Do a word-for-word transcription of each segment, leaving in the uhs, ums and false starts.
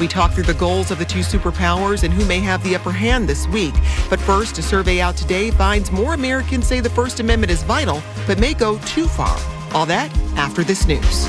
We talk through the goals of the two superpowers and who may have the upper hand this week. But first, a survey out today finds more Americans say the First Amendment is vital, but may go too far. All that after this news.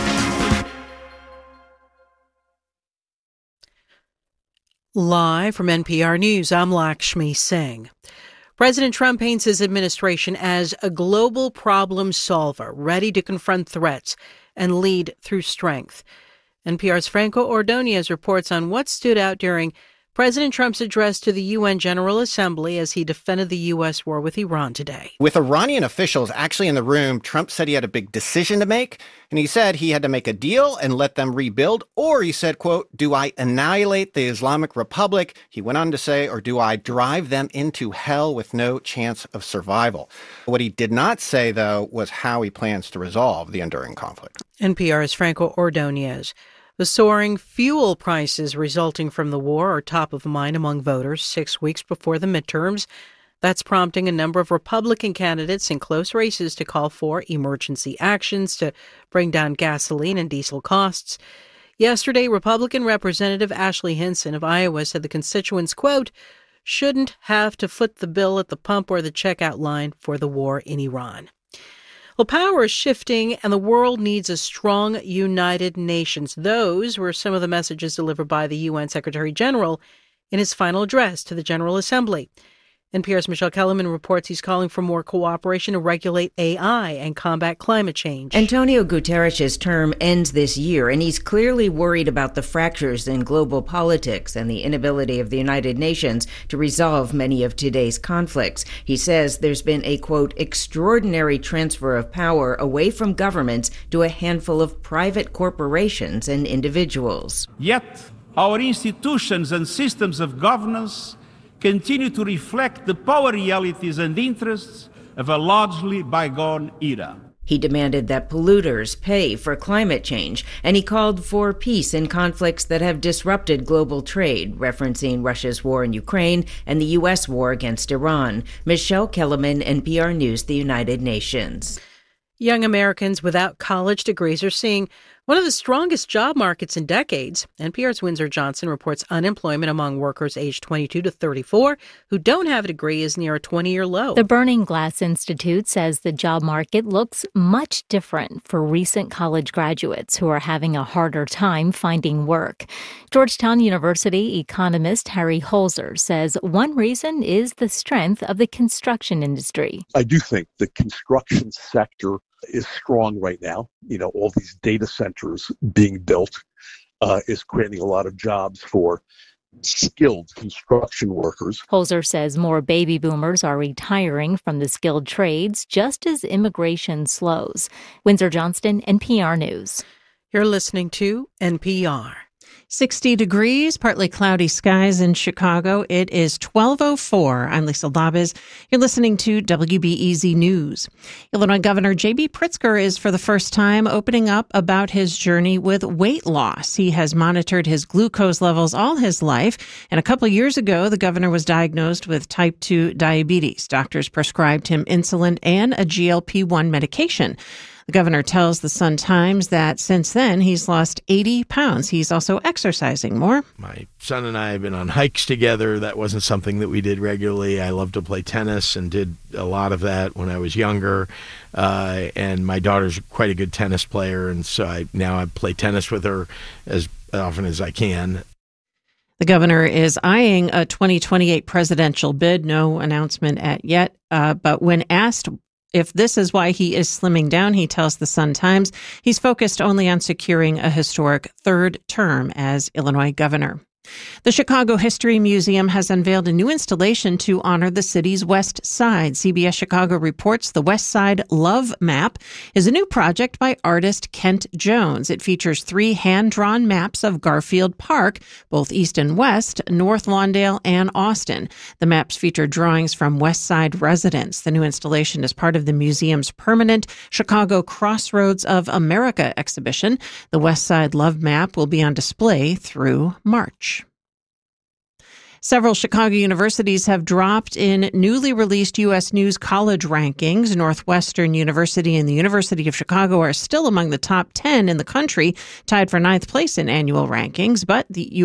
Live from N P R News, I'm Lakshmi Singh. President Trump paints his administration as a global problem solver, ready to confront threats and lead through strength. N P R's Franco Ordonez reports on what stood out during President Trump's address to the U N General Assembly as he defended the U S war with Iran today. With Iranian officials actually in the room, Trump said he had a big decision to make. And he said he had to make a deal and let them rebuild. Or he said, quote, do I annihilate the Islamic Republic? He went on to say, or do I drive them into hell with no chance of survival? What he did not say, though, was how he plans to resolve the enduring conflict. N P R's Franco Ordonez. The soaring fuel prices resulting from the war are top of mind among voters six weeks before the midterms. That's prompting a number of Republican candidates in close races to call for emergency actions to bring down gasoline and diesel costs. Yesterday, Republican Representative Ashley Hinson of Iowa said the constituents, quote, shouldn't have to foot the bill at the pump or the checkout line for the war in Iran. Well, power is shifting, and the world needs a strong, united nations. Those were some of the messages delivered by the U N Secretary General in his final address to the General Assembly. N P R's Michelle Kellerman reports he's calling for more cooperation to regulate A I and combat climate change. Antonio Guterres' term ends this year, and he's clearly worried about the fractures in global politics and the inability of the United Nations to resolve many of today's conflicts. He says there's been a, quote, extraordinary transfer of power away from governments to a handful of private corporations and individuals. Yet, our institutions and systems of governance continue to reflect the power realities and interests of a largely bygone era. He demanded that polluters pay for climate change, and he called for peace in conflicts that have disrupted global trade, referencing Russia's war in Ukraine and the U S war against Iran. Michelle Kellerman, N P R News, the United Nations. Young Americans without college degrees are seeing one of the strongest job markets in decades. N P R's Windsor Johnson reports unemployment among workers aged twenty-two to thirty-four who don't have a degree is near a twenty-year low. The Burning Glass Institute says the job market looks much different for recent college graduates who are having a harder time finding work. Georgetown University economist Harry Holzer says one reason is the strength of the construction industry. I do think the construction sector is strong right now. You know, all these data centers being built uh, is creating a lot of jobs for skilled construction workers. Holzer says more baby boomers are retiring from the skilled trades just as immigration slows. Windsor Johnston, N P R News. You're listening to N P R. sixty degrees, partly cloudy skies in Chicago. It is twelve oh four. I'm Lisa Labez. You're listening to W B E Z News. Illinois Governor J B Pritzker is for the first time opening up about his journey with weight loss. He has monitored his glucose levels all his life, and a couple of years ago, the governor was diagnosed with type two diabetes. Doctors prescribed him insulin and a G L P one medication. The governor tells the Sun-Times that since then, he's lost eighty pounds. He's also exercising more. My son and I have been on hikes together. That wasn't something that we did regularly. I love to play tennis and did a lot of that when I was younger. Uh, and my daughter's quite a good tennis player, and so I now I play tennis with her as often as I can. The governor is eyeing a twenty twenty-eight presidential bid. No announcement at yet. Uh, but when asked if this is why he is slimming down, he tells the Sun-Times he's focused only on securing a historic third term as Illinois governor. The Chicago History Museum has unveiled a new installation to honor the city's West Side. C B S Chicago reports the West Side Love Map is a new project by artist Kent Jones. It features three hand-drawn maps of Garfield Park, both east and west, North Lawndale, and Austin. The maps feature drawings from West Side residents. The new installation is part of the museum's permanent Chicago Crossroads of America exhibition. The West Side Love Map will be on display through March. Several Chicago universities have dropped in newly released U S News college rankings. Northwestern University and the University of Chicago are still among the top ten in the country, tied for ninth place in annual rankings, but the